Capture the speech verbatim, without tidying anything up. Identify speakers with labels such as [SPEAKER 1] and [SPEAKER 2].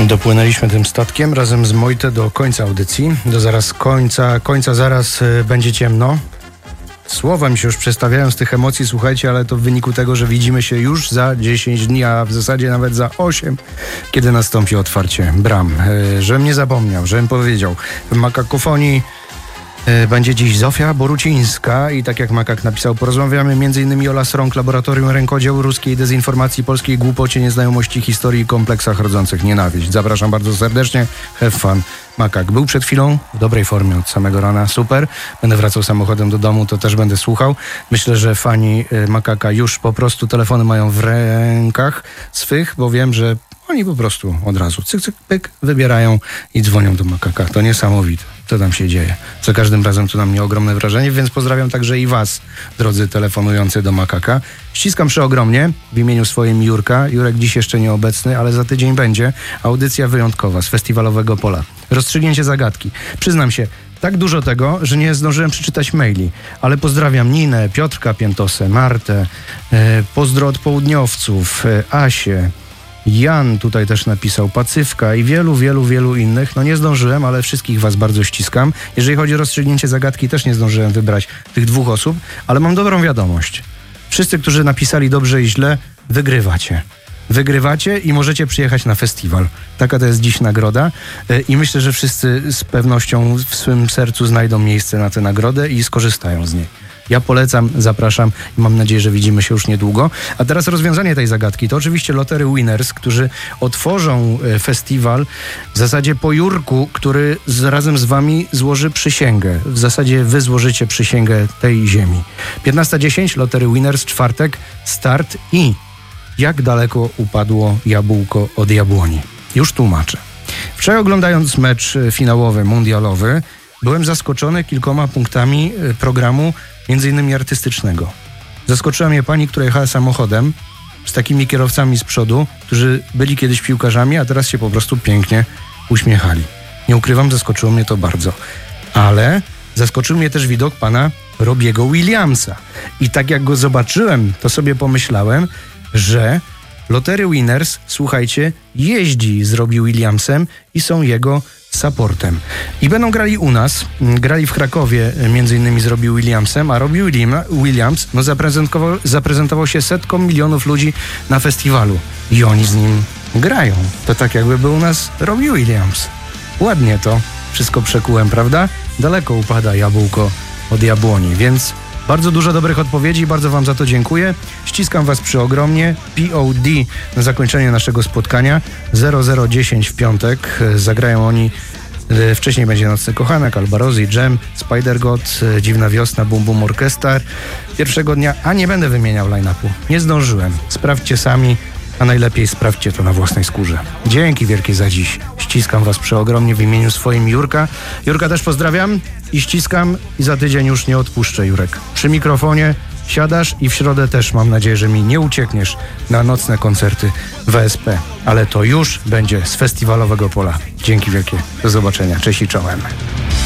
[SPEAKER 1] Dopłynęliśmy tym statkiem razem z Mojte do końca audycji. Do zaraz końca, końca zaraz y, będzie ciemno. Słowem się już przestawiają z tych emocji, słuchajcie, ale to w wyniku tego, że widzimy się już za dziesięć dni, a w zasadzie nawet za osiem, kiedy nastąpi otwarcie bram. Y, żebym nie zapomniał, żebym powiedział. W Makakofonii y, będzie dziś Zofia Borucińska i tak jak Makak napisał, porozmawiamy m.in. o Lasrąg, Laboratorium Rękodzieł, ruskiej dezinformacji, polskiej głupocie, nieznajomości historii i kompleksach rodzących nienawiść. Zapraszam bardzo serdecznie. Have fun. Makak był przed chwilą w dobrej formie od samego rana. Super. Będę wracał samochodem do domu, to też będę słuchał. Myślę, że fani y, Makaka już po prostu telefony mają w rękach swych, bo wiem, że oni po prostu od razu cyk, cyk, pyk, wybierają i dzwonią do Makaka. To niesamowite, co tam się dzieje. Za każdym razem to na mnie ogromne wrażenie, więc pozdrawiam także i was, drodzy telefonujący do Makaka. Ściskam przeogromnie w imieniu swoim Jurka. Jurek dziś jeszcze nieobecny, ale za tydzień będzie audycja wyjątkowa z festiwalowego pola. Rozstrzygnięcie zagadki. Przyznam się, tak dużo tego, że nie zdążyłem przeczytać maili, ale pozdrawiam Ninę, Piotrka Piętosę, Martę, e, pozdro od południowców, e, Asię, Jan tutaj też napisał, Pacyfka i wielu, wielu, wielu innych. No nie zdążyłem, ale wszystkich was bardzo ściskam. Jeżeli chodzi o rozstrzygnięcie zagadki, też nie zdążyłem wybrać tych dwóch osób, ale mam dobrą wiadomość. Wszyscy, którzy napisali dobrze i źle, wygrywacie. Wygrywacie i możecie przyjechać na festiwal. Taka to jest dziś nagroda i myślę, że wszyscy z pewnością w swym sercu znajdą miejsce na tę nagrodę i skorzystają z niej. Ja polecam, zapraszam i mam nadzieję, że widzimy się już niedługo. A teraz rozwiązanie tej zagadki to oczywiście Lottery Winners, którzy otworzą festiwal w zasadzie po Jurku, który z, razem z wami złoży przysięgę. W zasadzie wy złożycie przysięgę tej ziemi. piętnasta dziesięć, Lottery Winners, czwartek, start i jak daleko upadło jabłko od jabłoni. Już tłumaczę. Wczoraj oglądając mecz finałowy, mundialowy, byłem zaskoczony kilkoma punktami programu, między innymi artystycznego. Zaskoczyła mnie pani, która jechała samochodem z takimi kierowcami z przodu, którzy byli kiedyś piłkarzami, a teraz się po prostu pięknie uśmiechali. Nie ukrywam, zaskoczyło mnie to bardzo. Ale zaskoczył mnie też widok pana Robiego Williamsa. I tak jak go zobaczyłem, to sobie pomyślałem, że Lottery Winners, słuchajcie, jeździ z Robbie Williamsem i są jego supportem. I będą grali u nas, grali w Krakowie między innymi z Robbie Williamsem, a Robbie Williams no, zaprezentował, zaprezentował się setkom milionów ludzi na festiwalu. I oni z nim grają. To tak jakby był u nas Robbie Williams. Ładnie to wszystko przekułem, prawda? Daleko upada jabłko od jabłoni, więc bardzo dużo dobrych odpowiedzi, bardzo wam za to dziękuję. Ściskam was przeogromnie. P O D na zakończenie naszego spotkania. zero zero dziesięć w piątek. Zagrają oni, wcześniej będzie Nocny Kochanek, Albarozy, Jam, Spider-God, Dziwna Wiosna, Bum Bum Orchestra. Pierwszego dnia, a nie będę wymieniał line-upu. Nie zdążyłem. Sprawdźcie sami, a najlepiej sprawdźcie to na własnej skórze. Dzięki wielkie za dziś. Ściskam was przeogromnie w imieniu swoim Jurka. Jurka też pozdrawiam i ściskam i za tydzień już nie odpuszczę, Jurek. Przy mikrofonie siadasz i w środę też mam nadzieję, że mi nie uciekniesz na nocne koncerty W S P. Ale to już będzie z festiwalowego pola. Dzięki wielkie. Do zobaczenia. Cześć i czołem.